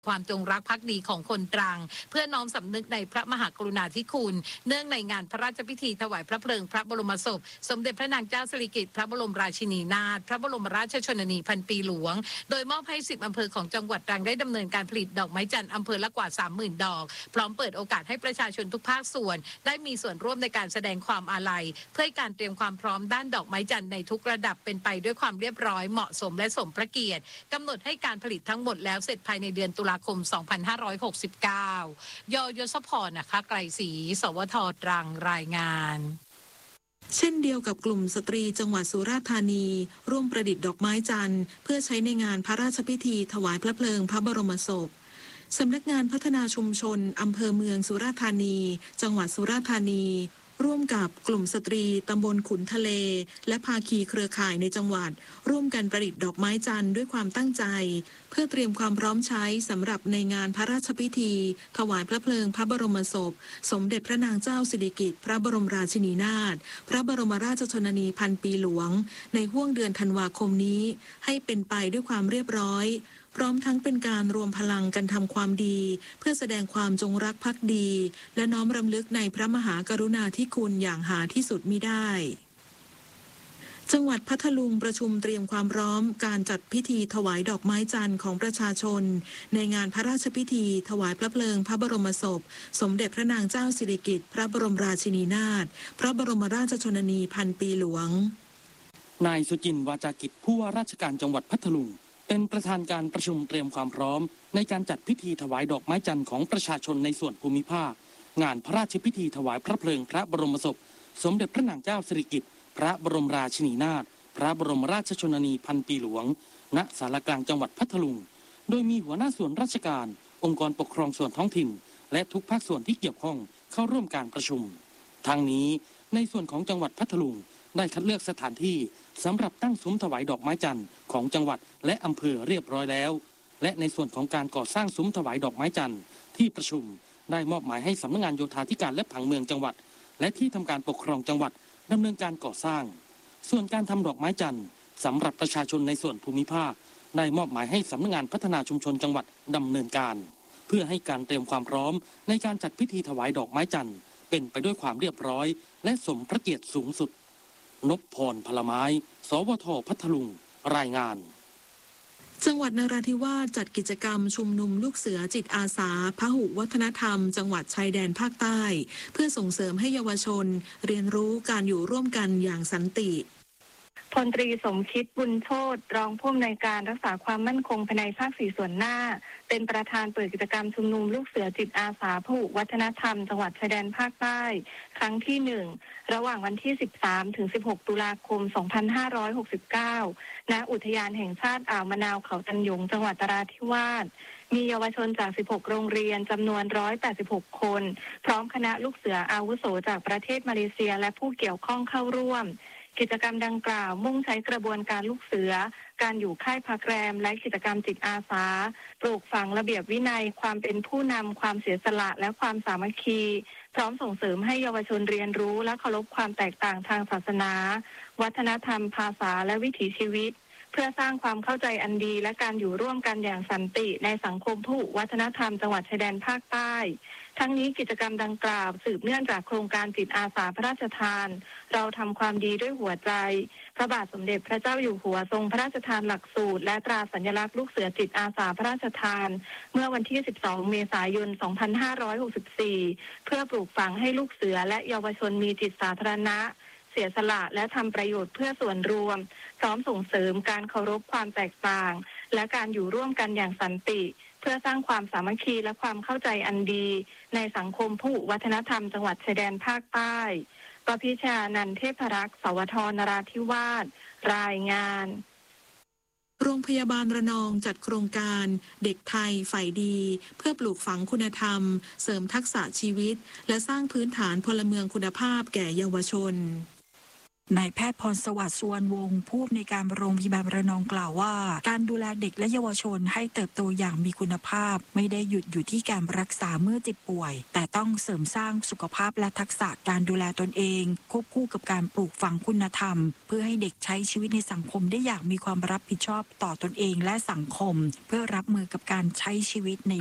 ความจงรักภักดีของคนตรังเพื่อน้อมสำนึกในพระมหากรุณาธิคุณเนื่องในงานพระราชพิธีถวายพระเพลิงพระบรมศพสมเด็จพระนางเจ้าสิริกิติ์พระบรมราชินีนาถพระบรมราชชนนีพันปีหลวงโดยมอบให้10อำเภอของจังหวัดตรังได้ดำเนินการผลิตดอกไม้จันทร์อำเภอละกว่า 30,000 ดอกพร้อมเปิดโอกาสให้ประชาชนทุกภาคส่วนได้มีส่วนร่วมในการแสดงความอาลัยเพื่อการเตรียมความพร้อมด้านดอกไม้จันทร์ในทุกระดับเป็นไปด้วยความเรียบร้อยเหมาะสมและสมพระเกียรติกำหนดให้การผลิตทั้งหมดแล้วเสร็จภายในเดือนตุลาคม 2569 ยศพรนะคะไกรศรีสวทตรังรายงานเช่นเดียวกับกลุ่มสตรีจังหวัดสุราษฎร์ธานีร่วมประดิษฐ์ดอกไม้จันทร์เพื่อใช้ในงานพระราชพิธีถวายพระเพลิงพระบรมศพสำนักงานพัฒนาชุมชนอำเภอเมืองสุราษฎร์ธานีจังหวัดสุราษฎร์ธานีร่วมกับกลุ่มสตรีตำบลขุนทะเลและภาคีเครือข่ายในจังหวัดร่วมกันประดิษฐ์ดอกไม้จันทร์ด้วยความตั้งใจเพื่อเตรียมความพร้อมใช้สำหรับในงานพระราชพิธีถวายพระเพลิงพระบรมศพสมเด็จพระนางเจ้าสิริกิติ์พระบรมราชินีนาถพระบรมราชชนนีพันปีหลวงในห้วงเดือนธันวาคมนี้ให้เป็นไปด้วยความเรียบร้อยพร้อมทั้งเป็นการรวมพลังกันทำความดีเพื่อแสดงความจงรักภักดีและน้อมรำลึกในพระมหากรุณาธิคุณอย่างหาที่สุดมิได้จังหวัดพัทลุงประชุมเตรียมความพร้อมการจัดพิธีถวายดอกไม้จันทร์ของประชาชนในงานพระราชพิธีถวายพระเพลิงพระบรมศพสมเด็จพระนางเจ้าสิริกิติ์พระบรมราชินีนาถพระบรมราชชนนีพันปีหลวงนายสุจินต์วาจากิจผู้ว่าราชการจังหวัดพัทลุงเป็นประธานการประชุมเตรียมความพร้อมในการจัดพิธีถวายดอกไม้จันทร์ของประชาชนในส่วนภูมิภาคงานพระราชพิธีถวายพระเพลิงพระบรมศพสมเด็จพระนางเจ้าสิริกิติ์พระบรมราชินีนาถพระบรมราชชนนีพันปีหลวงณศาลากลางจังหวัดพัทลุงโดยมีหัวหน้าส่วนราชการองค์กรปกครองส่วนท้องถิ่นและทุกภาคส่วนที่เกี่ยวข้องเข้าร่วมการประชุมทั้งนี้ในส่วนของจังหวัดพัทลุงได้คัดเลือกสถานที่สำหรับตั้งซุ้มถวายดอกไม้จันทร์ของจังหวัดและอำเภอเรียบร้อยแล้วและในส่วนของการก่อสร้างซุ้มถวายดอกไม้จันทร์ที่ประชุมได้มอบหมายให้สำนักงานโยธาธิการและผังเมืองจังหวัดและที่ทำการปกครองจังหวัดดำเนินการก่อสร้างส่วนการทำดอกไม้จันทร์สำหรับประชาชนในส่วนภูมิภาคได้มอบหมายให้สำนักงานพัฒนาชุมชนจังหวัดดำเนินการเพื่อให้การเตรียมความพร้อมในการจัดพิธีถวายดอกไม้จันทร์เป็นไปด้วยความเรียบร้อยและสมพระเกียรติสูงสุดนพพรพลไม้สวทพัทลุงรายงานจังหวัดนราธิวาสจัดกิจกรรมชุมนุมลูกเสือจิตอาสาพหุวัฒนธรรมจังหวัดชายแดนภาคใต้เพื่อส่งเสริมให้เยาวชนเรียนรู้การอยู่ร่วมกันอย่างสันติพลตรีสมคิดบุญโชติรองผู้อำนวยการรักษาความมั่นคงภายในภาค4ส่วนหน้าเป็นประธานเปิดกิจกรรมชุมนุมลูกเสือจิตอาสาพหุวัฒนธรรมจังหวัดชายแดนภาคใต้ครั้งที่1ระหว่างวันที่13ถึง16ตุลาคม2569ณอุทยานแห่งชาติอ่าวมะนาวเขาตันหยงจังหวัดนราธิวาสมีเยาวชนจาก16โรงเรียนจำนวน186คนพร้อมคณะลูกเสืออาวุโสจากประเทศมาเลเซียและผู้เกี่ยวข้องเข้าร่วมกิจกรรมดังกล่าวมุ่งใช้กระบวนการลูกเสือการอยู่ค่ายพักแรมและกิจกรรมจิตอาสาปลูกฝังระเบียบวินัยความเป็นผู้นำความเสียสละและความสามัคคีพร้อมส่งเสริมให้เยาวชนเรียนรู้และเคารพความแตกต่างทางศาสนาวัฒนธรรมภาษาและวิถีชีวิตเพื่อสร้างความเข้าใจอันดีและการอยู่ร่วมกันอย่างสันติในสังคมพหุวัฒนธรรมจังหวัดชายแดนภาคใต้ทั้งนี้กิจกรรมดังกล่าวสืบเนื่องจากโครงการจิตอาสาพระราชทานเราทำความดีด้วยหัวใจพระบาทสมเด็จพระเจ้าอยู่หัวทรงพระราชทานหลักสูตรและตราสัญลักษณ์ลูกเสือจิตอาสาพระราชทานเมื่อวันที่12เมษายน2564เพื่อปลูกฝังให้ลูกเสือและเยาวชนมีจิตสาธารณะเสียสละและทำประโยชน์เพื่อส่วนรวมพร้อมส่งเสริมการเคารพความแตกต่างและการอยู่ร่วมกันอย่างสันติเพื่อสร้างความสามัคคีและความเข้าใจอันดีในสังคมพหุวัฒนธรรมจังหวัดชายแดนภาคใต้ปพิชานันท์เทพรักษ์สวทนราธิวาสรายงานโรงพยาบาลระนองจัดโครงการเด็กไทยฝ่ายดีเพื่อปลูกฝังคุณธรรมเสริมทักษะชีวิตและสร้างพื้นฐานพลเมืองคุณภาพแก่เยาวชนนายแพทย์พรสวัสดิ์สุวรรณวงศ์ผู้อำนวยการโรงพยาบาลระนองกล่าวว่าการดูแลเด็กและเยาวชนให้เติบโตอย่างมีคุณภาพไม่ได้หยุดอยู่ที่การรักษาเมื่อเจ็บป่วยแต่ต้องเสริมสร้างสุขภาพและทักษะการดูแลตนเองควบคู่กับการปลูกฝังคุณธรรมเพื่อให้เด็กใช้ชีวิตในสังคมได้อย่างมีความรับผิดชอบต่อตนเองและสังคมเพื่อรับมือกับการใช้ชีวิตใน